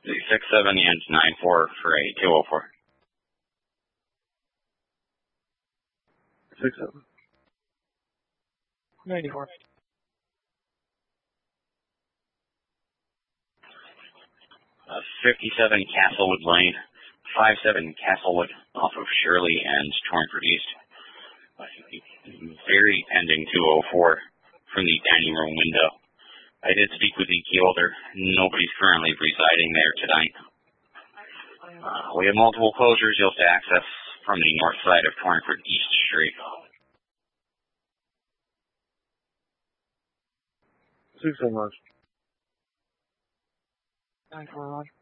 67 and 94 for a 204. 67. 94. 57 Castlewood Lane, 57 Castlewood off of Shirley and Torrenford East. Very pending 204 from the dining room window. I did speak with the key holder. Nobody's currently residing there tonight. We have multiple closures you'll have to access from the north side of Torrenford East Street. 6 so much. 94, Roger.